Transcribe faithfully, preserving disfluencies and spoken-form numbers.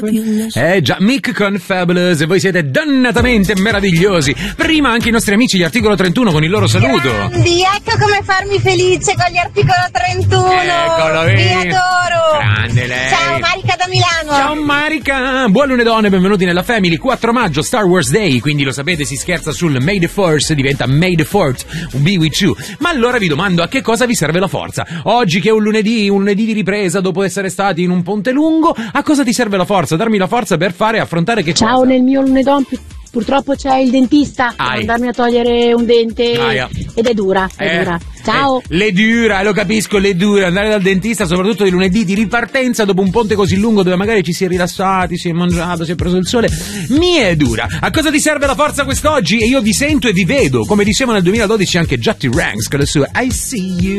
Eh già, Mick con Fabulous, e voi siete dannatamente meravigliosi. Prima anche i nostri amici, gli Articolo trentuno, con il loro saluto. Grandi, ecco come farmi felice con gli Articolo trentuno. Eccolo, vi vedi? adoro. Grande lei. Ciao Marica da Milano. Ciao Marica. Buon lunedì donne, benvenuti nella Family. quattro maggio, Star Wars Day, quindi lo sapete, si scherza sul May the Force, diventa May the Fourth, be with you. Ma allora vi domando, a che cosa vi serve la forza? Oggi che è un lunedì, un lunedì di ripresa dopo essere stati in un ponte lungo, a cosa ti serve la forza? Darmi la forza per fare, affrontare che Ciao, cosa? nel mio lunedì purtroppo c'è il dentista per Ai. andarmi a togliere un dente Aia. ed è dura, è Eh, dura. Ciao. eh, le dura, lo capisco, le dura, andare dal dentista, soprattutto di lunedì di ripartenza dopo un ponte così lungo dove magari ci si è rilassati, si è mangiato, si è preso il sole, mi è dura. A cosa ti serve la forza quest'oggi? E io vi sento e vi vedo, come diceva nel duemiladodici anche Jatti Ranks con le sue I See You.